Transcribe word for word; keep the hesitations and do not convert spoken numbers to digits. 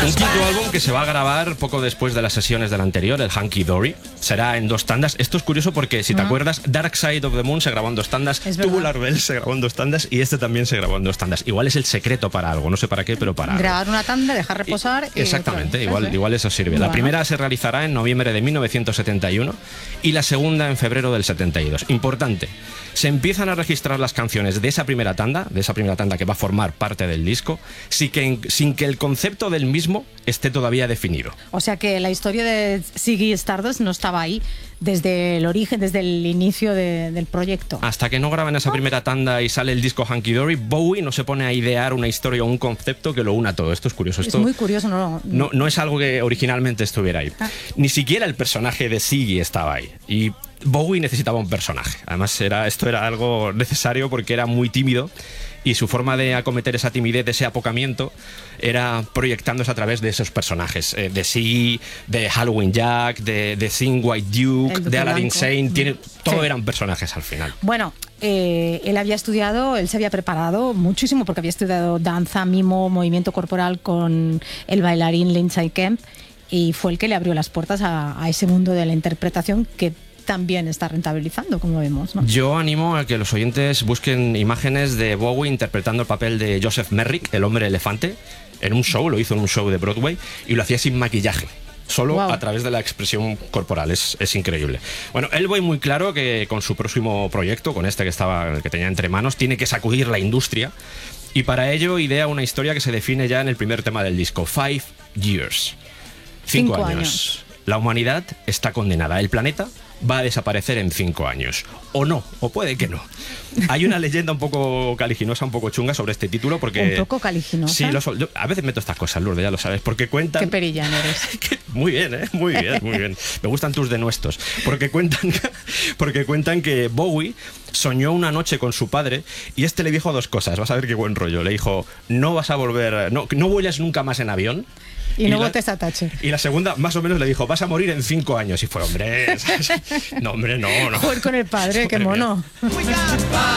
Un quinto álbum que se va a grabar poco después de las sesiones del anterior, el Hunky Dory. Será en dos tandas. Esto es curioso porque, si te acuerdas, Dark Side of the Moon se grabó en dos tandas, Tubular Bells se grabó en dos tandas y este también se grabó en dos tandas. Igual es el secreto para algo, no sé para qué, pero para algo. Grabar una tanda, dejar reposar y... Exactamente, igual, ¿sí? igual eso sirve. Bueno. La primera se realizará en noviembre de mil novecientos setenta y uno y la segunda en febrero del setenta y dos. Importante, se empiezan a registrar las canciones de esa primera tanda, de esa primera tanda que va a formar parte del disco, sin que, sin que el concepto del mismo esté todavía definido. O sea que la historia de Ziggy Stardust no estaba ahí desde el origen, desde el inicio de, del proyecto. Hasta que no graban esa primera tanda y sale el disco Hunky Dory, Bowie no se pone a idear una historia o un concepto que lo una todo. Esto es curioso. Esto es muy curioso, ¿no? No, no es algo que originalmente estuviera ahí. Ah. Ni siquiera el personaje de Ziggy estaba ahí. Y Bowie necesitaba un personaje. Además, era, esto era algo necesario porque era muy tímido y su forma de acometer esa timidez, ese apocamiento, era proyectándose a través de esos personajes. Eh, de Ziggy, de Halloween Jack, de, de Sing White Duke, de Aladdin Sane. Tiene, todo sí. eran personajes al final. Bueno, eh, él había estudiado, él se había preparado muchísimo porque había estudiado danza, mimo, movimiento corporal con el bailarín Lindsay Kemp y fue el que le abrió las puertas a, a ese mundo de la interpretación que también está rentabilizando, como vemos, ¿no? Yo animo a que los oyentes busquen imágenes de Bowie interpretando el papel de Joseph Merrick, el hombre elefante, en un show, lo hizo en un show de Broadway, y lo hacía sin maquillaje. Solo wow. a través de la expresión corporal, es, es increíble. Bueno, él ve muy claro que con su próximo proyecto, con este que, estaba, que tenía entre manos, tiene que sacudir la industria, y para ello idea una historia que se define ya en el primer tema del disco, Five Years. Cinco, Cinco años. años. La humanidad está condenada. El planeta va a desaparecer en cinco años. O no, o puede que no. Hay una leyenda un poco caliginosa, un poco chunga sobre este título porque... Un poco caliginosa. Sí, lo, yo a veces meto estas cosas, Lourdes, ya lo sabes, porque cuentan... Qué perillán eres. Muy bien, ¿eh? Muy bien, muy bien. Me gustan tus denuestos. Porque cuentan, porque cuentan que Bowie soñó una noche con su padre y este le dijo dos cosas. Vas a ver qué buen rollo. Le dijo, no vas a volver... No, no vuelas nunca más en avión. Y, y no la, votes a Thatcher. Y la segunda, más o menos, le dijo, vas a morir en cinco años. Y fue, hombre, no, hombre, no, no. Joder, con el padre, qué mono.